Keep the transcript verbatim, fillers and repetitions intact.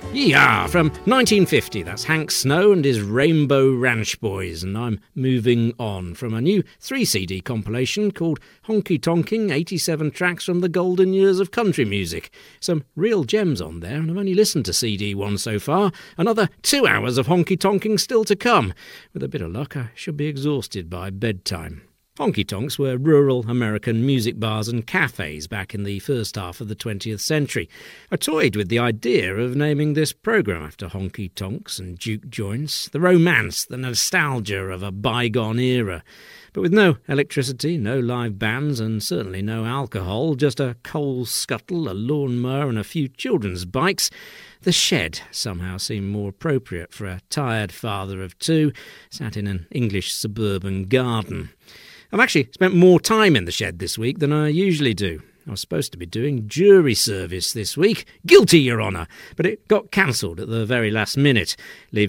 Yeah, from nineteen fifty, that's Hank Snow and his Rainbow Ranch Boys, and I'm moving on from a new three C D compilation called Honky Tonking, eighty-seven tracks from the golden years of country music. Some real gems on there, and I've only listened to C D one so far. Another two hours of honky tonking still to come. With a bit of luck, I should be exhausted by bedtime. Honky-tonks were rural American music bars and cafes back in the first half of the twentieth century. I toyed with the idea of naming this programme after honky-tonks and juke joints, the romance, the nostalgia of a bygone era. But with no electricity, no live bands, and certainly no alcohol, just a coal scuttle, a lawnmower and a few children's bikes, the shed somehow seemed more appropriate for a tired father of two sat in an English suburban garden. I've actually spent more time in the shed this week than I usually do. I was supposed to be doing jury service this week. Guilty, Your Honour. But it got cancelled at the very last minute, leaving